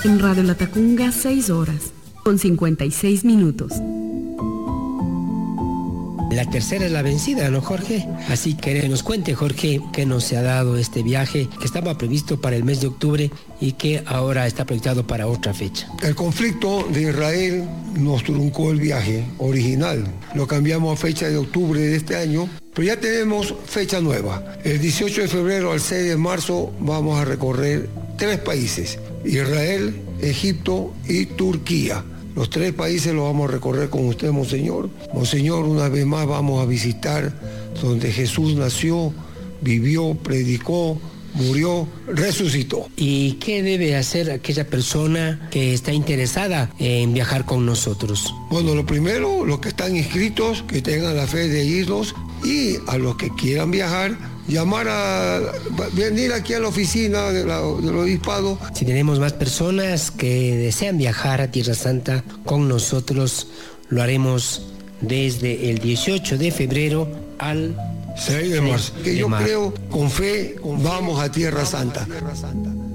En Radio Latacunga, 6 horas, con 56 minutos. La tercera es la vencida, ¿no, Jorge? Así que nos cuente, Jorge, qué nos se ha dado este viaje que estaba previsto para el mes de octubre y que ahora está proyectado para otra fecha. El conflicto de Israel nos truncó el viaje original. Lo cambiamos a fecha de octubre de este año, pero ya tenemos fecha nueva. El 18 de febrero al 6 de marzo vamos a recorrer 3 países: Israel, Egipto y Turquía. Los 3 países los vamos a recorrer con usted, Monseñor. Monseñor, una vez más vamos a visitar donde Jesús nació, vivió, predicó, murió, resucitó. ¿Y qué debe hacer aquella persona que está interesada en viajar con nosotros? Bueno, lo primero, los que están inscritos, que tengan la fe de irnos, y a los que quieran viajar, venir aquí a la oficina del obispado. Si tenemos más personas que desean viajar a Tierra Santa con nosotros, lo haremos desde el 18 de febrero al 6 de marzo. Que yo creo, con fe, vamos a Tierra Santa.